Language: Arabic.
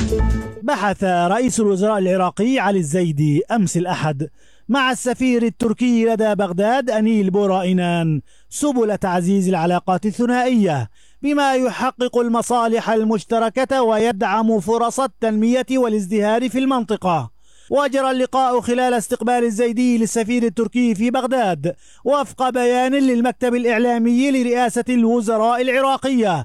بحث رئيس الوزراء العراقي علي الزيدي أمس الأحد مع السفير التركي لدى بغداد أنيل بوراينان سبل تعزيز العلاقات الثنائية بما يحقق المصالح المشتركة ويدعم فرص التنمية والازدهار في المنطقة. وجرى اللقاء خلال استقبال الزيدي للسفير التركي في بغداد وفق بيان للمكتب الإعلامي لرئاسة الوزراء العراقية